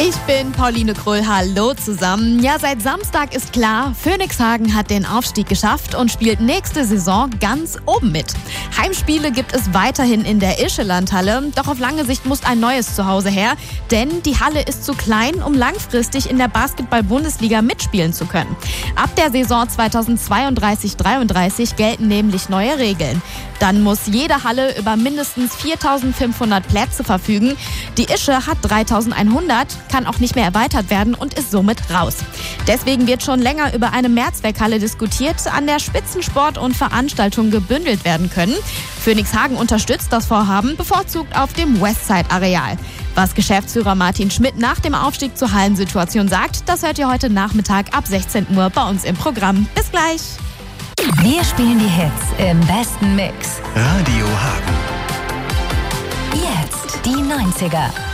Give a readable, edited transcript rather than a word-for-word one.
Ich bin Pauline Krull. Hallo zusammen. Ja, seit Samstag ist klar, Phönixhagen hat den Aufstieg geschafft und spielt nächste Saison ganz oben mit. Heimspiele gibt es weiterhin in der Ischelandhalle, doch auf lange Sicht muss ein neues Zuhause her, denn die Halle ist zu klein, um langfristig in der Basketball-Bundesliga mitspielen zu können. Ab der Saison 2032/33 gelten nämlich neue Regeln. Dann muss jede Halle über mindestens 4.500 Plätze verfügen. Die Ische hat 3.100, kann auch nicht mehr erweitert werden und ist somit raus. Deswegen wird schon länger über eine Mehrzweckhalle diskutiert, an der Spitzensport und Veranstaltungen gebündelt werden können. Phönixhagen unterstützt das Vorhaben, bevorzugt auf dem Westside-Areal. Was Geschäftsführer Martin Schmidt nach dem Aufstieg zur Hallensituation sagt, das hört ihr heute Nachmittag ab 16 Uhr bei uns im Programm. Bis gleich! Wir spielen die Hits im besten Mix. Radio Hagen. Jetzt die 90er.